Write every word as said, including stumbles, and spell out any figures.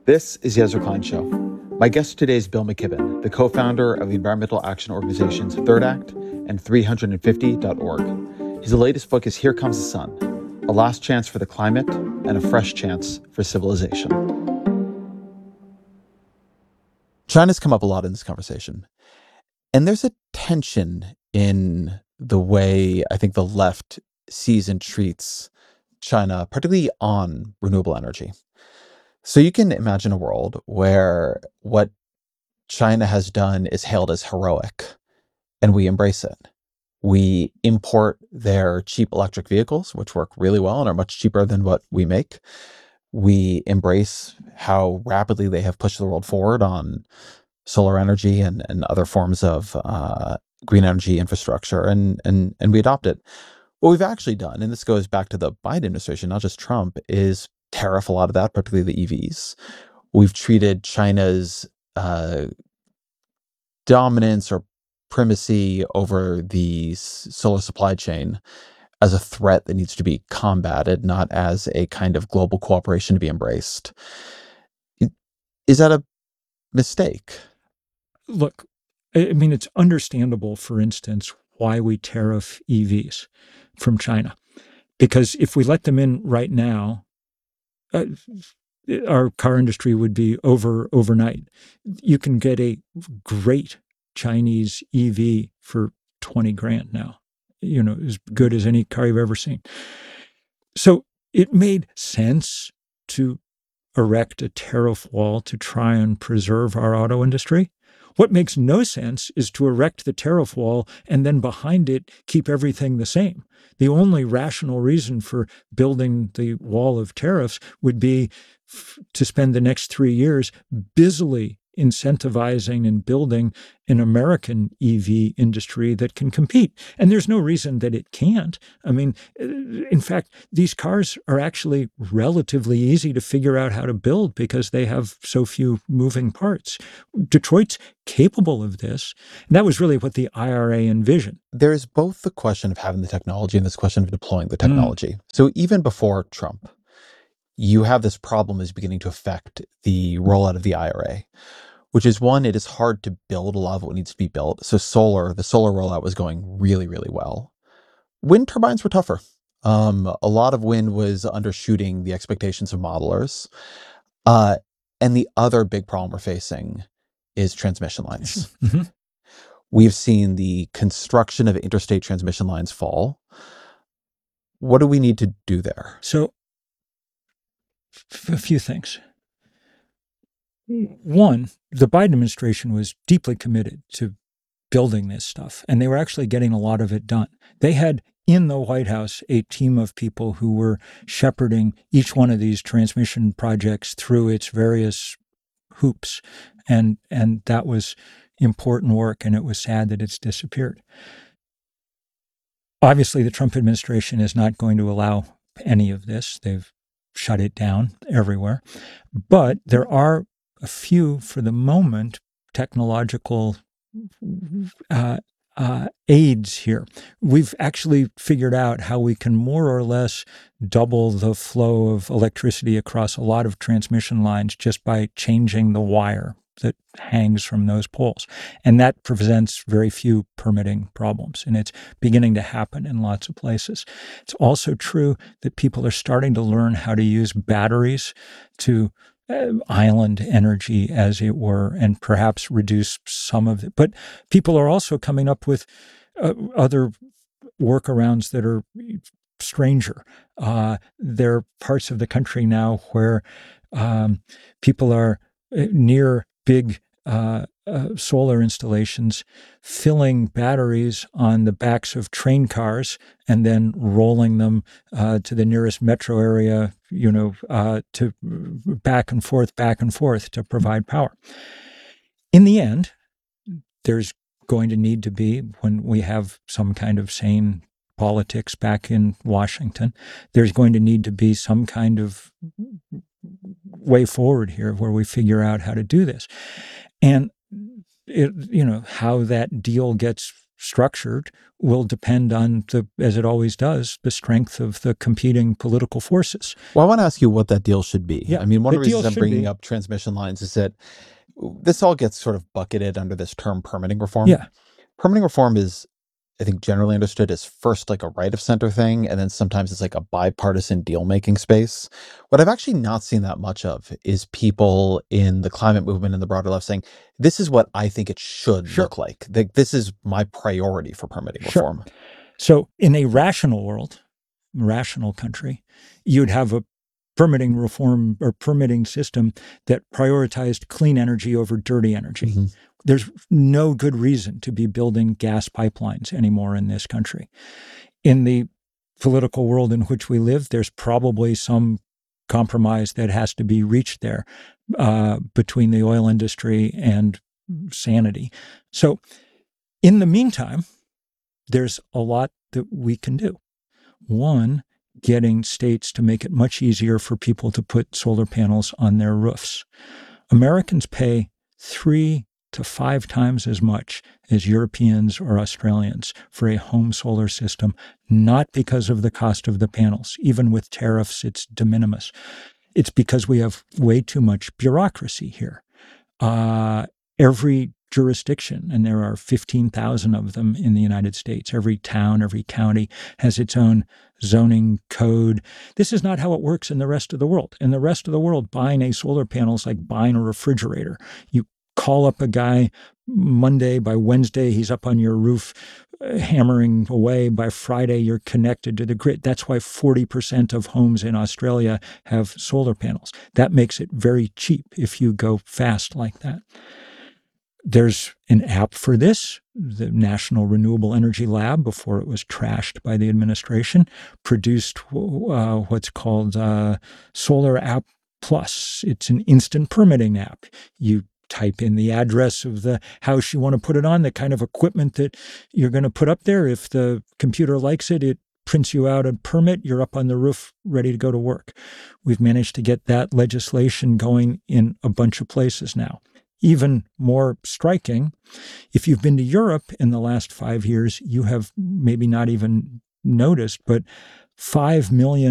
This is Yezra Klein Show. My guest today is Bill McKibben, the co-founder of the environmental action organizations Third Act and three fifty dot org. His latest book is Here Comes the Sun, A Last Chance for the Climate and a Fresh Chance for Civilization. China's come up a lot in this conversation, and there's a tension in the way I think the left sees and treats China, particularly on renewable energy. So you can imagine a world where what China has done is hailed as heroic, and we embrace it. We import their cheap electric vehicles, which work really well and are much cheaper than what we make. We embrace how rapidly they have pushed the world forward on solar energy and, and other forms of uh, green energy infrastructure, and, and, and we adopt it. What we've actually done, and this goes back to the Biden administration, not just Trump, is tariff a lot of that, particularly the E Vs. We've treated China's uh, dominance or primacy over the s- solar supply chain as a threat that needs to be combated, not as a kind of global cooperation to be embraced. Is that a mistake? Look, I mean, it's understandable, for instance, why we tariff E Vs from China. Because if we let them in right now, uh, our car industry would be over overnight. You can get a great Chinese E V for twenty grand now, you know, as good as any car you've ever seen. So it made sense to erect a tariff wall to try and preserve our auto industry. What makes no sense is to erect the tariff wall and then behind it keep everything the same. The only rational reason for building the wall of tariffs would be f- to spend the next three years busily incentivizing and building an American E V industry that can compete. And there's no reason that it can't. I mean, in fact, these cars are actually relatively easy to figure out how to build because they have so few moving parts. Detroit's capable of this. And that was really what the I R A envisioned. There is both the question of having the technology and this question of deploying the technology. Mm. So even before Trump, you have this problem is beginning to affect the rollout of the I R A, which is one, it is hard to build a lot of what needs to be built. So solar, the solar rollout was going really, really well. Wind turbines were tougher. Um, a lot of wind was undershooting the expectations of modelers. Uh, and the other big problem we're facing is transmission lines. Mm-hmm. We've seen the construction of interstate transmission lines fall. What do we need to do there? So, f- a few things. One, the Biden administration was deeply committed to building this stuff, and they were actually getting a lot of it done. They had in the White House a team of people who were shepherding each one of these transmission projects through its various hoops, and and that was important work, and it was sad that it's disappeared. Obviously, the Trump administration is not going to allow any of this. They've shut it down everywhere. But there are a few, for the moment, technological uh, uh, aids here. We've actually figured out how we can more or less double the flow of electricity across a lot of transmission lines just by changing the wire that hangs from those poles. And that presents very few permitting problems. And it's beginning to happen in lots of places. It's also true that people are starting to learn how to use batteries to uh, island energy, as it were, and perhaps reduce some of it. But people are also coming up with uh, other workarounds that are stranger. Uh, there are parts of the country now where um, people are near big uh, uh, solar installations, filling batteries on the backs of train cars and then rolling them uh, to the nearest metro area, you know, uh, to back and forth, back and forth to provide power. In the end, there's going to need to be, when we have some kind of sane politics back in Washington, there's going to need to be some kind of way forward here where we figure out how to do this. And, it, you know, how that deal gets structured will depend on, the, as it always does, the strength of the competing political forces. Well, I want to ask you what that deal should be. Yeah, I mean, one the of the deal reasons I'm should bringing be- up transmission lines is that this all gets sort of bucketed under this term permitting reform. Yeah. Permitting reform is, I think, generally understood as first like a right of center thing, and then sometimes it's like a bipartisan deal making space. What I've actually not seen that much of is people in the climate movement and the broader left saying, this is what I think it should Sure. look like. Like, this is my priority for permitting Sure. reform. So in a rational world, rational country, you'd have a permitting reform or permitting system that prioritized clean energy over dirty energy. Mm-hmm. There's no good reason to be building gas pipelines anymore in this country. In the political world in which we live, there's probably some compromise that has to be reached there uh, between the oil industry and sanity. So in the meantime, there's a lot that we can do. One, getting states to make it much easier for people to put solar panels on their roofs. Americans pay three to five times as much as Europeans or Australians for a home solar system, not because of the cost of the panels. Even with tariffs, it's de minimis. It's because we have way too much bureaucracy here. Uh, every jurisdiction, and there are fifteen thousand of them in the United States, every town, every county has its own zoning code. This is not how it works in the rest of the world. In the rest of the world, buying a solar panel is like buying a refrigerator. You call up a guy Monday, by Wednesday, he's up on your roof uh, hammering away. By Friday, you're connected to the grid. That's why forty percent of homes in Australia have solar panels. That makes it very cheap if you go fast like that. There's an app for this. The National Renewable Energy Lab, before it was trashed by the administration, produced uh, what's called uh, Solar App Plus. It's an instant permitting app. You type in the address of the house you want to put it on, the kind of equipment that you're going to put up there. If the computer likes it, it prints you out a permit. You're up on the roof, ready to go to work. We've managed to get that legislation going in a bunch of places now. Even more striking, if you've been to Europe in the last five years, you have maybe not even noticed, but five million